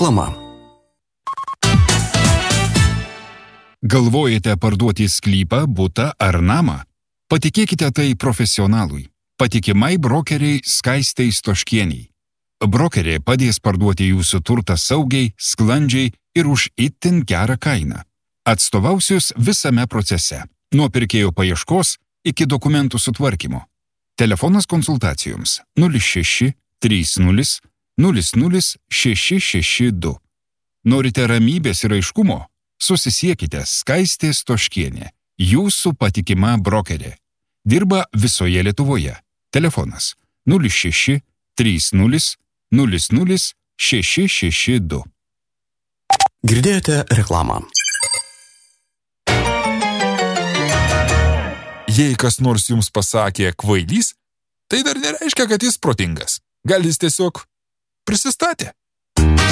Reklama. Galvojate parduoti sklypą, butą ar namą? Patikėkite tai profesionalui. Patikimai brokeriai Skaistei Stoškieniai. Brokerė padės parduoti jūsų turtą saugiai, sklandžiai ir už itin gerą kainą. Atstovausius visame procese, nuo pirkėjo paieškos iki dokumentų sutvarkymo. Telefonas konsultacijoms 06 30 00 662. Norite ramybės ir aiškumo? Susisiekite Skaistė Stoškienė, jūsų patikima brokerė. Dirba visoje Lietuvoje. Telefonas 06 30 00 662. Girdėjote reklamą. Jei kas nors jums pasakė kvailys, tai dar nereiškia, kad jis protingas. Gal jis tiesiog prisistatė.